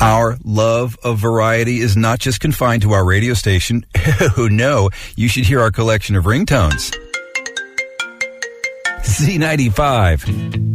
Our love of variety is not just confined to our radio station. Oh no, you should hear our collection of ringtones. Z95.